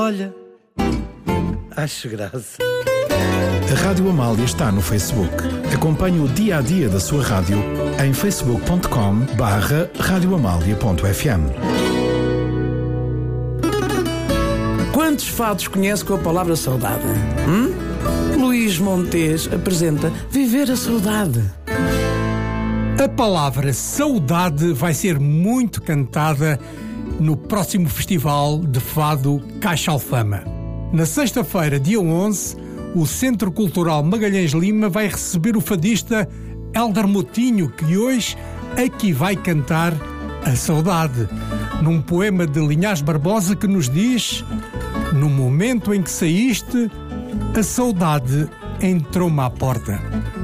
Olha, acho graça. A Rádio Amália está no Facebook. Acompanhe o dia-a-dia da sua rádio em facebook.com/radioamalia.fm. Quantos fados conhece com a palavra saudade? Luís Montes apresenta Viver a Saudade. A palavra saudade vai ser muito cantada no próximo Festival de Fado Caixa Alfama. Na sexta-feira, dia 11, o Centro Cultural Magalhães Lima vai receber o fadista Hélder Motinho, que hoje aqui vai cantar a saudade, num poema de Linhares Barbosa que nos diz: no momento em que saíste, a saudade entrou-me à porta.